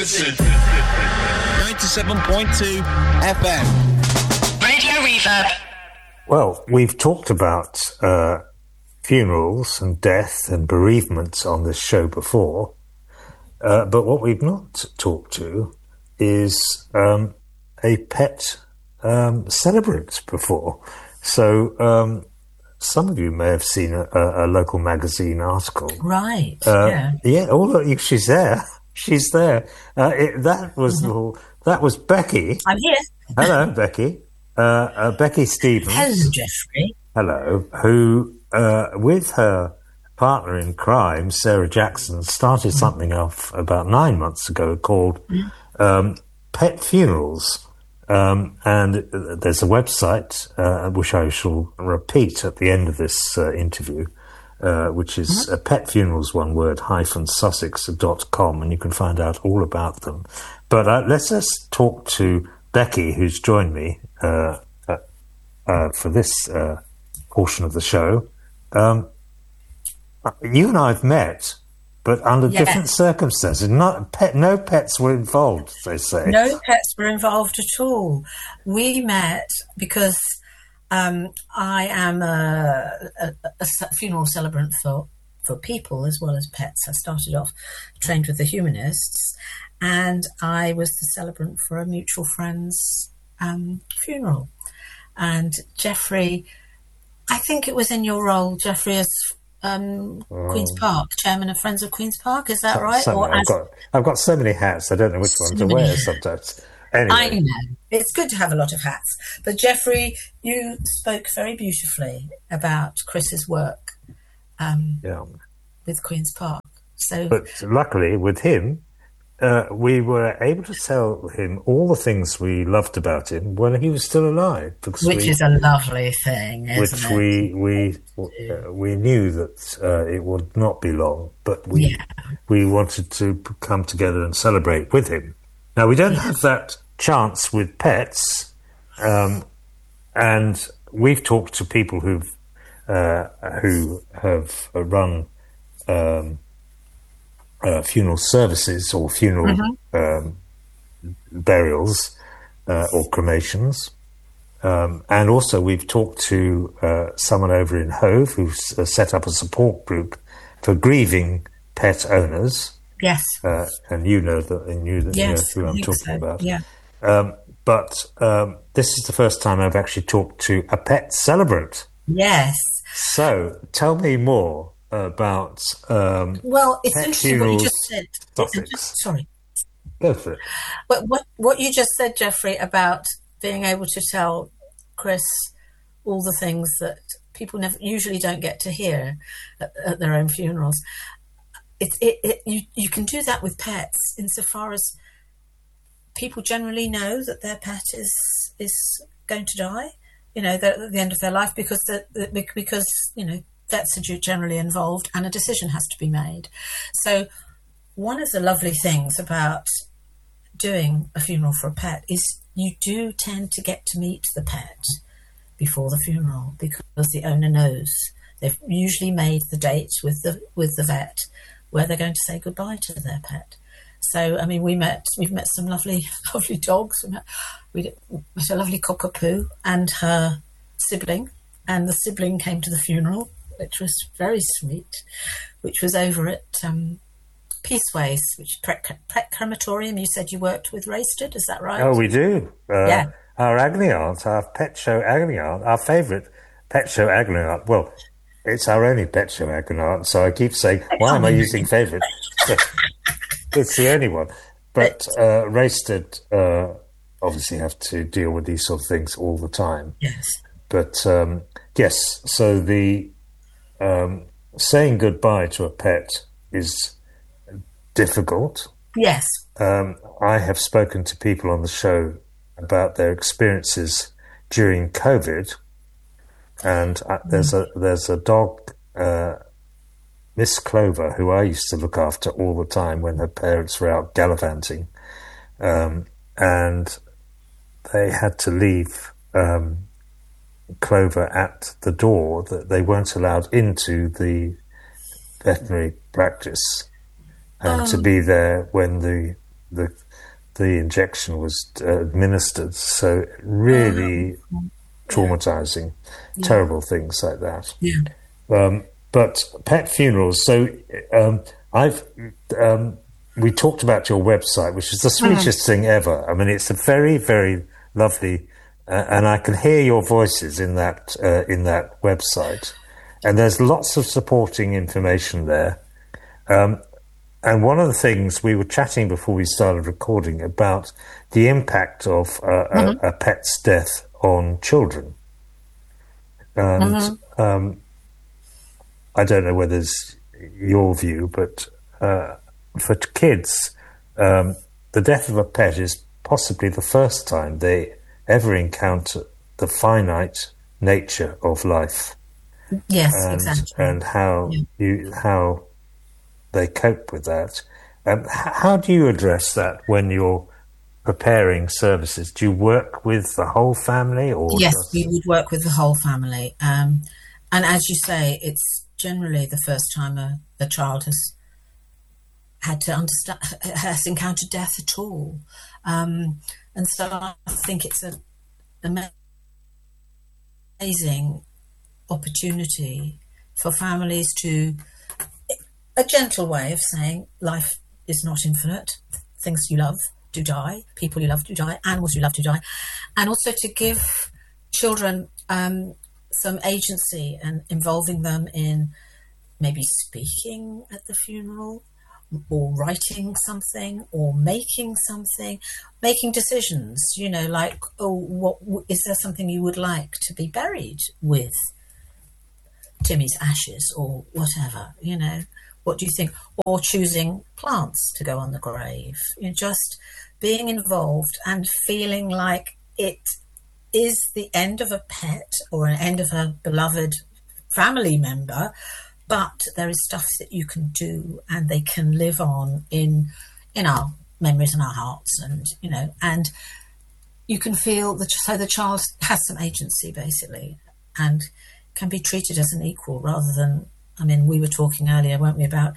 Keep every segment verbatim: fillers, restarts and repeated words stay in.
Listen. ninety-seven point two F M. Radio Reverb. Well, we've talked about uh, funerals and death and bereavements on this show before, uh, but what we've not talked to is um, a pet um, celebrant before. So um, some of you may have seen a, a local magazine article. Right, uh, yeah. Yeah, oh, look, she's there. She's there. Uh, it, that was mm-hmm. that was Becky. I'm here. Hello, Becky. Uh, uh, Becky Stevens. Hello, Jeffrey. Hello. Who, uh, with her partner in crime, Sarah Jackson, started mm-hmm. something off about nine months ago called mm-hmm. um, Pet Funerals. Um, and there's a website, uh, which I shall repeat at the end of this uh, interview, uh, which is mm-hmm. uh, pet funerals, one word, hyphen sussex dot com, and you can find out all about them. But uh, let's just talk to Becky, who's joined me uh, uh, uh, for this uh, portion of the show. Um, you and I have met, but under yes. different circumstances. Not pet, no pets were involved, they say. No pets were involved at all. We met because um, I am a, a, a funeral celebrant for, for people as well as pets. I started off trained with the humanists, and I was the celebrant for a mutual friend's um, funeral. And Jeffrey, I think it was in your role, Jeffrey, as um, oh. Queen's Park, chairman of Friends of Queen's Park, is that so, right? Or I've, as, got, I've got so many hats, I don't know which so one to wear hats. Sometimes. Anyway. I know. It's good to have a lot of hats. But Jeffrey, you spoke very beautifully about Chris's work um, yeah. with Queen's Park. So, But luckily, with him, Uh, we were able to tell him all the things we loved about him when he was still alive, which we, is a lovely thing, isn't which it? we we uh, we knew that uh, it would not be long, but we yeah. we wanted to come together and celebrate with him. Now we don't have that chance with pets, um, and we've talked to people who've uh, who have run. Um, Uh, funeral services or funeral mm-hmm. um, burials uh, or cremations. Um, and also we've talked to uh, someone over in Hove who's uh, set up a support group for grieving pet owners. Yes. Uh, and you know that, and you, yes, you know who I'm talking so. about. Yeah. Um, but um, this is the first time I've actually talked to a pet celebrant. Yes. So tell me more about um, well, it's interesting what you just said. Just, sorry, go for it. But what what you just said, Jeffrey, about being able to tell Chris all the things that people never usually don't get to hear at, at their own funerals. It's it, it you you can do that with pets insofar as people generally know that their pet is is going to die. You know, they're at the end of their life because the, the because you know. Vets are generally involved and a decision has to be made. So one of the lovely things about doing a funeral for a pet is you do tend to get to meet the pet before the funeral because the owner knows. They've usually made the date with the with the vet where they're going to say goodbye to their pet. So, I mean, we met, we've met some lovely, lovely dogs. We met, we met a lovely cockapoo and her sibling, and the sibling came to the funeral, which was very sweet, which was over at um, Peaceways, which pet, pet crematorium. You said you worked with Raisted, is that right? Oh, we do. Uh, yeah. Our agony aunt, our pet show agony aunt, our favourite pet show agony aunt. Well, it's our only pet show agony aunt, so I keep saying, why am I using favourite? It's the only one. But uh, Raisted uh, obviously have to deal with these sort of things all the time. Yes. But, um, yes, so the... Um, saying goodbye to a pet is difficult. Yes. Um, I have spoken to people on the show about their experiences during COVID, and uh, there's a there's a dog, uh, Miss Clover, who I used to look after all the time when her parents were out gallivanting, um, and they had to leave um, Clover at the door, that they weren't allowed into the veterinary practice, and oh. to be there when the the the injection was uh, administered. So really uh, traumatizing, yeah. terrible things like that. Yeah. Um, but pet funerals. So um, I've um, we talked about your website, which is the sweetest mm-hmm. thing ever. I mean, it's a very, very lovely, uh, and I can hear your voices in that uh, in that website. And there's lots of supporting information there. Um, and one of the things we were chatting before we started recording about the impact of uh, mm-hmm. a, a pet's death on children. And mm-hmm. um, I don't know whether it's your view, but uh, for kids, um, the death of a pet is possibly the first time they ever encounter the finite nature of life. Yes, and, exactly. And how yeah. you how they cope with that. Um, how do you address that when you're preparing services? Do you work with the whole family, or yes, just... we would work with the whole family. Um, and as you say, it's generally the first time a, a child has had to understand, has encountered death at all. Um, and so I think it's a amazing opportunity for families to, a gentle way of saying life is not infinite. Things you love do die, people you love do die, animals you love do die, and also to give children um, some agency and involving them in maybe speaking at the funeral, or writing something, or making something, making decisions, you know, like, oh, what is there something you would like to be buried with Timmy's ashes, or whatever, you know, what do you think? Or choosing plants to go on the grave, you know, just being involved and feeling like it is the end of a pet or an end of a beloved family member, but there is stuff that you can do and they can live on in in our memories and our hearts, and, you know, and you can feel that, so the child has some agency basically and can be treated as an equal rather than, I mean, we were talking earlier, weren't we, about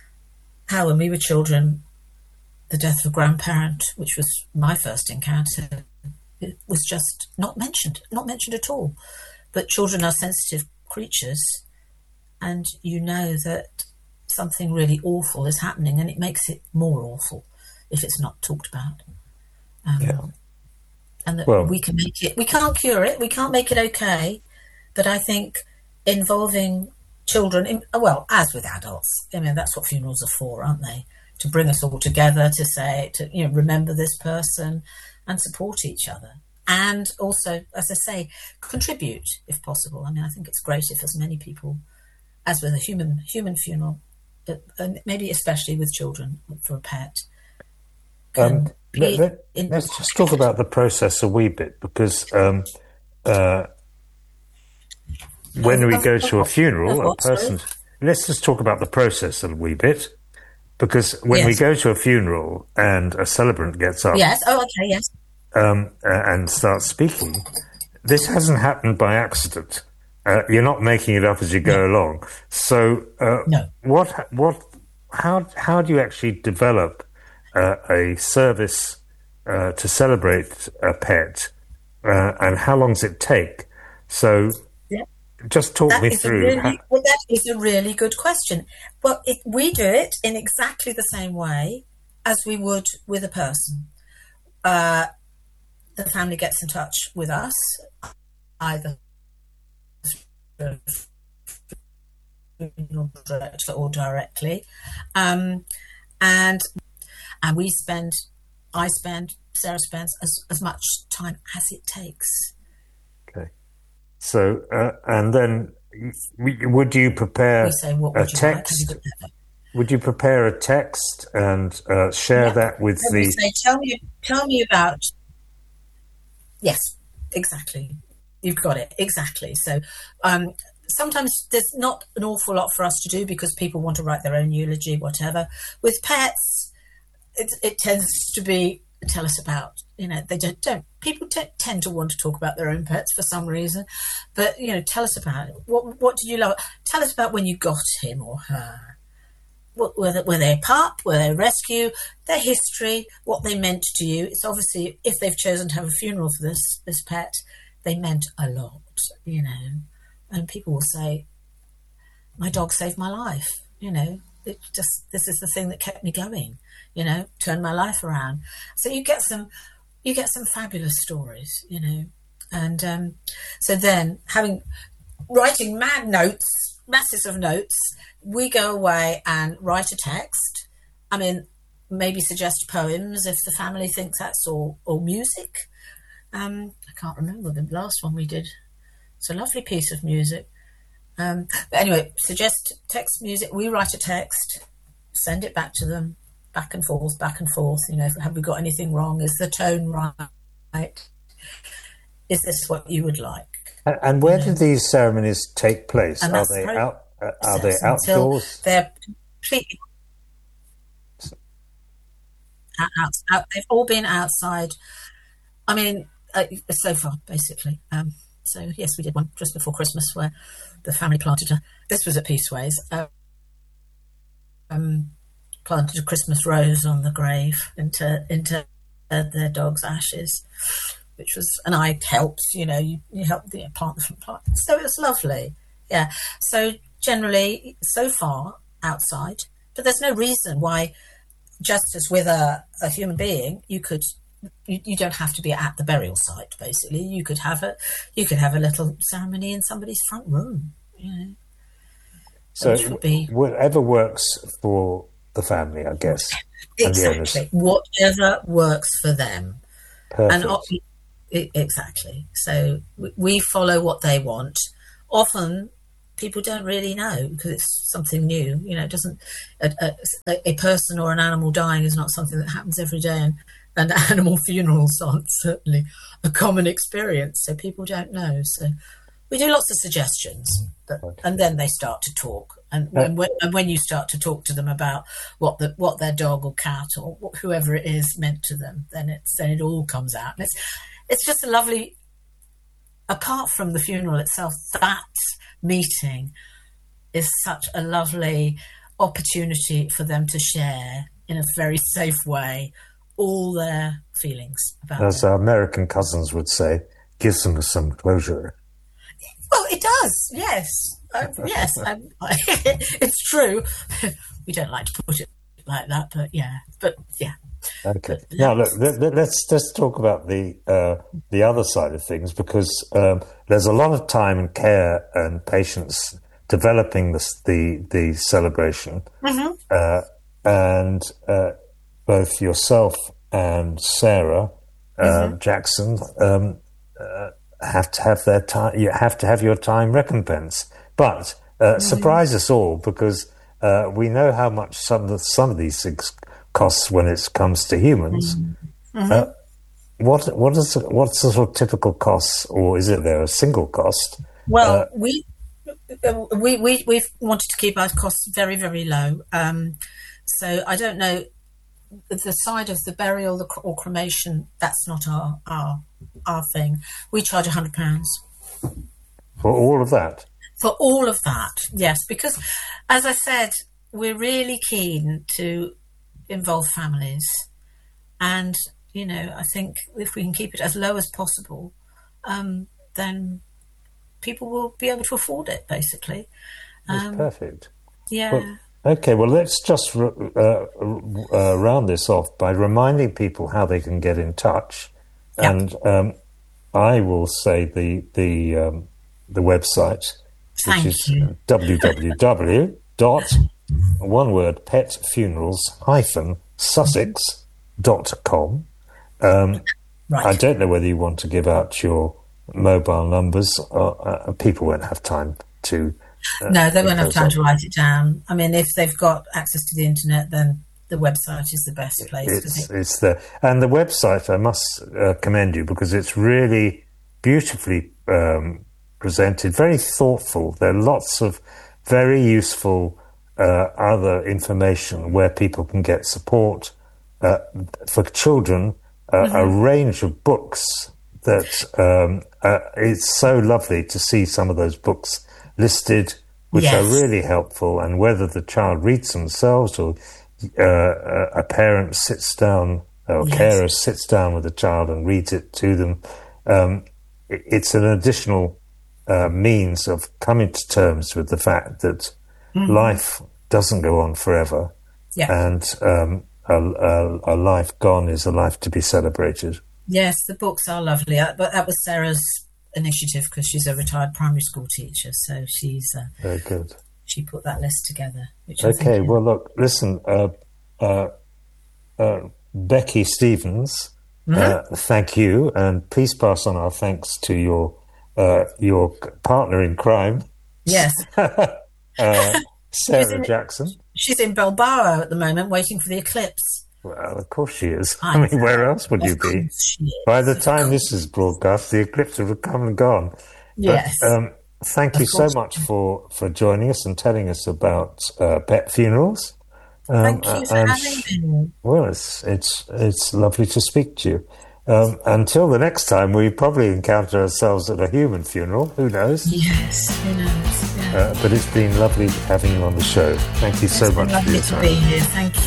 how when we were children, the death of a grandparent, which was my first encounter, it was just not mentioned, not mentioned at all. But children are sensitive creatures, and you know that something really awful is happening, and it makes it more awful if it's not talked about. Um, yeah. And that well, we can make it, we can't cure it, we can't make it okay, but I think involving children, in, well, as with adults, I mean, that's what funerals are for, aren't they? To bring us all together, to say, to, you know, remember this person and support each other. And also, as I say, contribute if possible. I mean, I think it's great if as many people, as with a human human funeral, but, and maybe especially with children for a pet. Um, let, let, let's just talk about the process a wee bit, because um, uh, when we go to a funeral, a person. Let's just talk about the process a wee bit, because when yes. we go to a funeral and a celebrant gets up, yes, oh, okay, yes, um, uh, and starts speaking, this hasn't happened by accident. Uh, you're not making it up as you go no. along. So, uh, no. what, what, how, how do you actually develop uh, a service uh, to celebrate a pet, uh, and how long does it take? So, yeah. just talk that me through. Really, how- well, that is a really good question. Well, it, we do it in exactly the same way as we would with a person. Uh, the family gets in touch with us, either director or directly, um, and and we spend, I spend, Sarah spends as, as much time as it takes. Okay, so uh, and then would you prepare we say, what would a you text? Like? Would you prepare a text and uh, share yeah. that with then the? We say, tell me, tell me about. Yes, exactly. You've got it exactly. So um, sometimes there's not an awful lot for us to do because people want to write their own eulogy, whatever. With pets, it, it tends to be tell us about. You know, they don't. don't people t- tend to want to talk about their own pets for some reason, but you know, tell us about it. What What did you love? Tell us about when you got him or her. were they, were they a pup, were they a rescue, their history, what they meant to you. It's obviously, if they've chosen to have a funeral for this this pet, they meant a lot, you know. And people will say, my dog saved my life, you know. It just, this is the thing that kept me going, you know, turned my life around. So you get some, you get some fabulous stories, you know. And um, so then having, writing mad notes, masses of notes, we go away and write a text. I mean, maybe suggest poems if the family thinks that's, or, or music. Um, I can't remember the last one we did. It's a lovely piece of music. Um, but anyway, suggest text music. We write a text, send it back to them, back and forth, back and forth. You know, have we got anything wrong? Is the tone right? Is this what you would like? And, and where you do know? these ceremonies take place? And Are that's they very- out? Uh, are they outdoors? They're completely out, out. They've all been outside. I mean, uh, so far, basically. Um, so yes, we did one just before Christmas where the family planted a. This was at Peaceways. Uh, um, planted a Christmas rose on the grave into into uh, their dog's ashes, which was, and I helped. You know, you, you helped the plant the plant. So it was lovely. Yeah. So generally, so far outside, but there's no reason why. Just as with a, a human being, you could. You, you don't have to be at the burial site. Basically, you could have a you could have a little ceremony in somebody's front room. You know, So which would be whatever works for the family, I guess. And the owners. exactly whatever works for them. Perfect. And o- e- exactly. So we, we follow what they want. Often people don't really know because it's something new. You know, it doesn't a, a, a person or an animal dying is not something that happens every day, and, and animal funerals aren't certainly a common experience. So people don't know. So we do lots of suggestions, but, Okay. and then they start to talk. And when, when and when you start to talk to them about what the what their dog or cat or wh- whoever it is meant to them, then it's then it all comes out. And it's it's just a lovely. Apart from the funeral itself, that meeting is such a lovely opportunity for them to share in a very safe way all their feelings about As them. our American cousins would say, gives them some closure. Well, it does, yes. Uh, yes, um, it's true. We don't like to put it like that, but yeah. But yeah. Okay. Now, look, let, let- let's let's talk about the uh, the other side of things, because um, there's a lot of time and care and patience developing this, the the celebration, uh, and uh, both yourself and Sarah uh, Jackson um, uh, have to have their time. You have to have your time recompense, but uh, surprise us all, because uh, we know how much some of the, some of these things costs when it comes to humans. Uh, what what is what's the sort of typical costs, or is it there a single cost? Well, Uh, we, uh, we we we've wanted to keep our costs very very low. Um, so I don't know the side of the burial the, cr- or cremation. That's not our our our thing. We charge a hundred pounds For all of that, for all of that. Yes, because as I said, we're really keen to involve families, and you know, I think if we can keep it as low as possible, um, then people will be able to afford it. Basically, it's um, perfect. yeah. Well, okay, well, let's just uh, uh, round this off by reminding people how they can get in touch, Yeah. and um, I will say the the um, the website, Thank which is you. www dot one word pet funerals hyphen sussex dot com. Um, Right. I don't know whether you want to give out your mobile numbers. Uh, uh, people won't have time to. Uh, No, they won't have those time up. to write it down. I mean, if they've got access to the internet, then the website is the best place. 'cause It's it, it's the and the website. I must uh, commend you, because it's really beautifully um, presented, very thoughtful. There are lots of very useful uh, other information where people can get support uh, for children. Uh, A range of books that um, uh, it's so lovely to see some of those books listed which Yes. are really helpful, and whether the child reads themselves or uh, a parent sits down or Yes. carer sits down with the child and reads it to them, um, it's an additional uh, means of coming to terms with the fact that mm-hmm. life doesn't go on forever, yeah. and um, a, a, a life gone is a life to be celebrated. Yes, the books are lovely, uh, but that was Sarah's initiative because she's a retired primary school teacher, so she's uh, very good. She put that list together. Which okay, well, look, listen, uh, uh, uh, Becky Stevens, mm-hmm. uh, thank you, and please pass on our thanks to your uh, your partner in crime. Yes, uh, Sarah in, Jackson. She's in Bilbao at the moment, waiting for the eclipse. Well, of course she is. I, I mean, where else would of you be? She By the time this is broadcast, the eclipse will have come and gone. Yes. But, um, thank of you so much for, for joining us and telling us about uh, pet funerals. Um, Thank you for and, having me. Well, it's it's it's lovely to speak to you. Um, until the next time, we probably encounter ourselves at a human funeral. Who knows? Yes, who knows? Yeah. Uh, but it's been lovely having you on the show. Thank you it's so been much. Lovely for your to time. be here. Thank